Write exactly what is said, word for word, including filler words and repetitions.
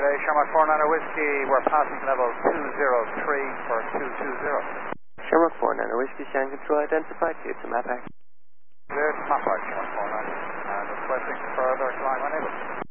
day, Shamrock four niner Whiskey, we're passing level two zero three for two two zero. Shamrock four niner Whiskey, Shan Control identified, clear to map act. Clear to map act, Shamrock four niner, and requesting further climb unable.